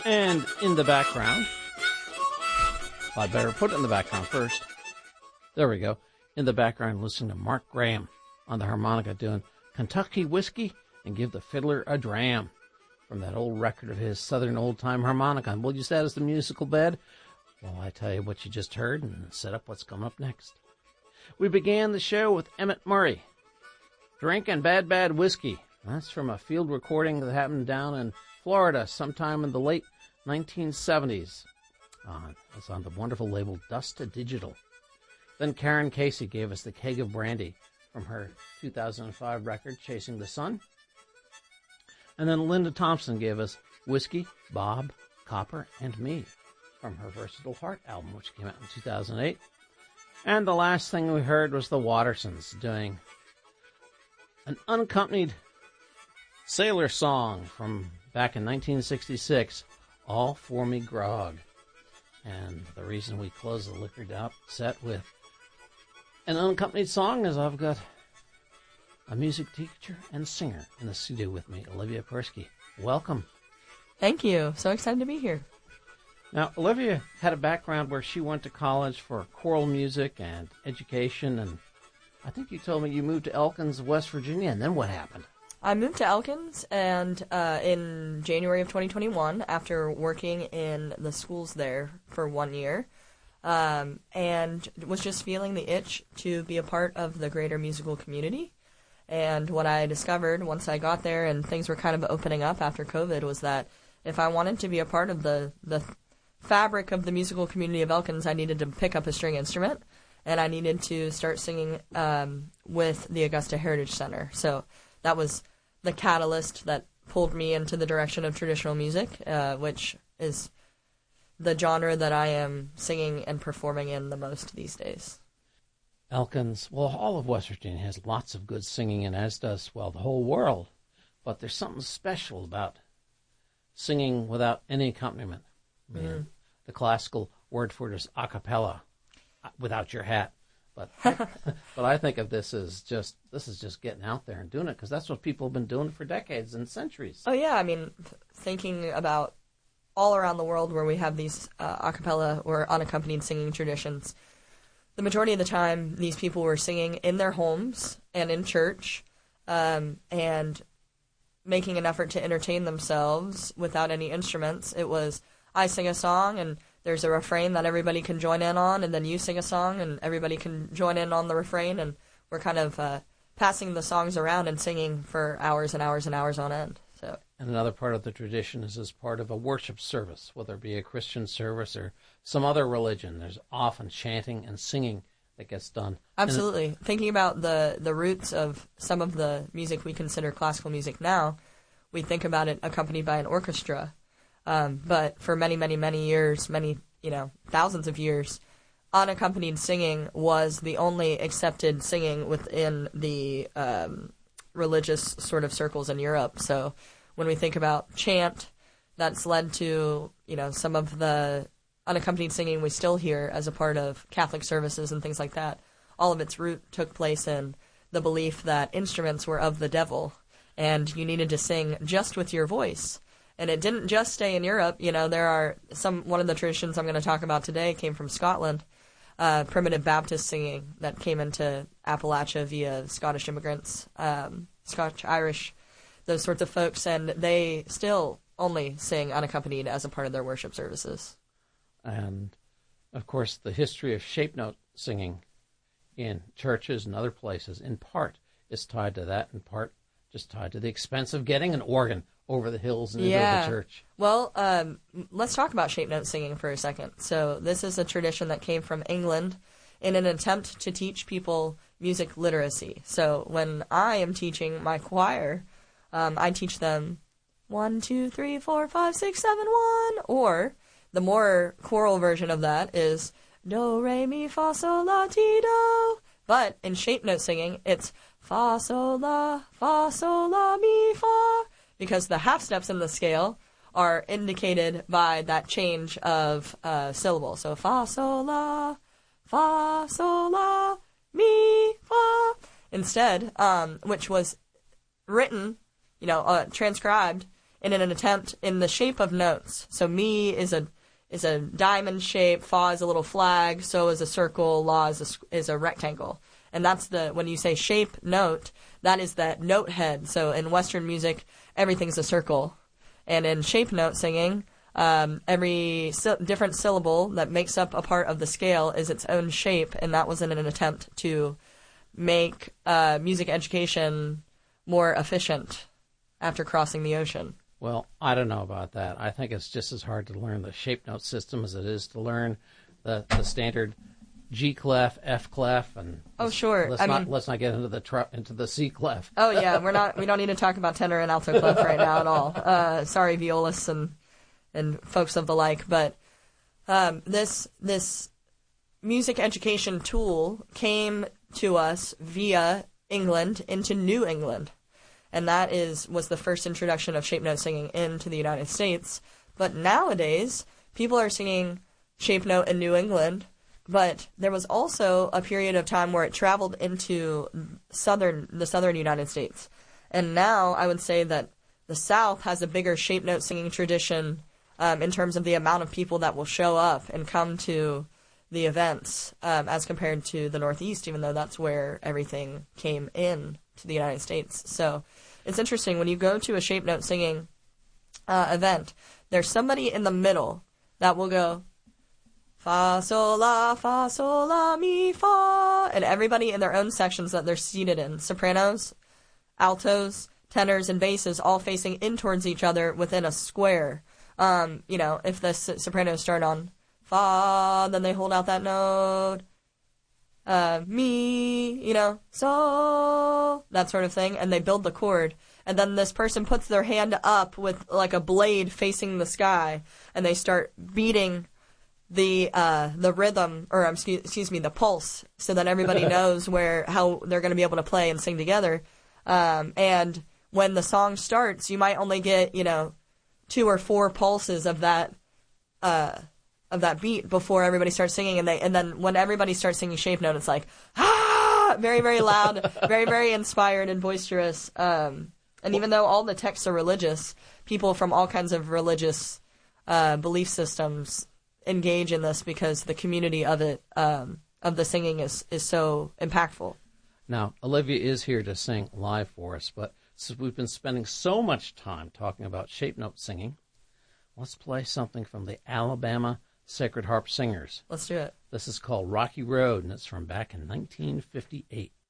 And in the background, well, I better put it in the background first. There we go. In the background, listening to Mark Graham on the harmonica doing Kentucky Whiskey and Give the Fiddler a Dram from that old record of his, Southern Old-Time Harmonica. And we'll use that as the musical bed. Well, I tell you what you just heard and set up what's coming up next. We began the show with Emmett Murray, Drinking Bad Bad Whiskey. That's from a field recording that happened down in Florida sometime in the late 1970s. It's on the wonderful label Dust to Digital. Then Karen Casey gave us the Keg of Brandy from her 2005 record, Chasing the Sun. And then Linda Thompson gave us Whiskey, Bob, Copper, and Me from her Versatile Heart album, which came out in 2008. And the last thing we heard was the Wattersons doing an unaccompanied sailor song from back in 1966, All For Me Grog. And the reason we closed the Liquored Out set with an unaccompanied song is I've got a music teacher and singer in the studio with me, Olivia Persky. Welcome. Thank you. So excited to be here. Now, Olivia had a background where she went to college for choral music and education, and I think you told me you moved to Elkins, West Virginia, and then what happened? I moved to Elkins and in January of 2021 after working in the schools there for 1 year, and was just feeling the itch to be a part of the greater musical community. And what I discovered once I got there and things were kind of opening up after COVID was that if I wanted to be a part of the fabric of the musical community of Elkins, I needed to pick up a string instrument, and I needed to start singing with the Augusta Heritage Center. So that was the catalyst that pulled me into the direction of traditional music, which is the genre that I am singing and performing in the most these days. Elkins, well, all of West Virginia has lots of good singing, and as does, well, the whole world. But there's something special about singing without any accompaniment. Mm. The classical word for it is a cappella, without your hat. But I think of this as just getting out there and doing it, because that's what people have been doing for decades and centuries. Oh, yeah. I mean, thinking about all around the world where we have these a cappella or unaccompanied singing traditions, the majority of the time these people were singing in their homes and in church and making an effort to entertain themselves without any instruments. It was, I sing a song and there's a refrain that everybody can join in on, and then you sing a song and everybody can join in on the refrain, and we're kind of passing the songs around and singing for hours and hours and hours on end. So. And another part of the tradition is as part of a worship service, whether it be a Christian service or some other religion. There's often chanting and singing that gets done. Absolutely. Thinking about the roots of some of the music we consider classical music now, we think about it accompanied by an orchestra. But for many, many, many years, thousands of years, unaccompanied singing was the only accepted singing within the religious sort of circles in Europe. So when we think about chant, that's led to, some of the unaccompanied singing we still hear as a part of Catholic services and things like that. All of its root took place in the belief that instruments were of the devil and you needed to sing just with your voice. And it didn't just stay in Europe. There are one of the traditions I'm going to talk about today came from Scotland, primitive Baptist singing that came into Appalachia via Scottish immigrants, Scotch-Irish, those sorts of folks, and they still only sing unaccompanied as a part of their worship services. And, of course, the history of shape note singing in churches and other places, in part, is tied to that, in part just tied to the expense of getting an organ over the hills and into the church. Well, let's talk about shape note singing for a second. So this is a tradition that came from England in an attempt to teach people music literacy. So when I am teaching my choir, I teach them 1, 2, 3, 4, 5, 6, 7, 1. Or the more choral version of that is do, re, mi, fa, sol, la, ti, do. But in shape note singing, it's fa, sol, la, mi, fa. Because the half steps in the scale are indicated by that change of syllable. So fa, sol, la, mi, fa. Instead, which was written, transcribed in an attempt in the shape of notes. So mi is a diamond shape, fa is a little flag, so is a circle, la is a rectangle. And that's when you say shape note, that is that note head. So in Western music, everything's a circle. And in shape note singing, every different syllable that makes up a part of the scale is its own shape, and that was in an attempt to make music education more efficient after crossing the ocean. Well, I don't know about that. I think it's just as hard to learn the shape note system as it is to learn the standard G clef, F clef, and sure. Let's not get into the C clef. Oh yeah, we don't need to talk about tenor and alto clef right now at all. Sorry, violists and folks of the like, but this music education tool came to us via England into New England, and that was the first introduction of shape note singing into the United States. But nowadays, people are singing shape note in New England. But there was also a period of time where it traveled into the southern United States. And now I would say that the South has a bigger shape note singing tradition in terms of the amount of people that will show up and come to the events as compared to the Northeast, even though that's where everything came in to the United States. So it's interesting. When you go to a shape note singing event, there's somebody in the middle that will go, fa, sol, la, mi, fa. And everybody in their own sections that they're seated in. Sopranos, altos, tenors, and basses all facing in towards each other within a square. If the sopranos start on fa, then they hold out that note. Mi, so, that sort of thing. And they build the chord. And then this person puts their hand up with like a blade facing the sky. And they start beating the rhythm, or excuse me, the pulse, so that everybody knows how they're going to be able to play and sing together. And when the song starts, you might only get 2 or 4 pulses of that beat before everybody starts singing, and then when everybody starts singing shape note, it's like very, very loud, very, very inspired and boisterous. And even though all the texts are religious, people from all kinds of religious belief systems engage in this because the community of it, of the singing is so impactful. Now, Olivia is here to sing live for us, but since we've been spending so much time talking about shape note singing, let's play something from the Alabama Sacred Harp Singers. Let's do it. This is called Rocky Road, and it's from back in 1958.